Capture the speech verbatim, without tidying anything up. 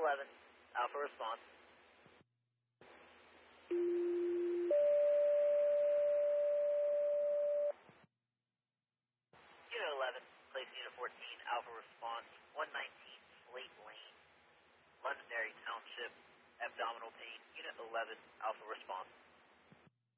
eleven, Alpha response. Unit eleven, place Unit fourteen, Alpha response, one nineteen Slate Lane, Londonderry Township, abdominal pain. Unit eleven, Alpha response.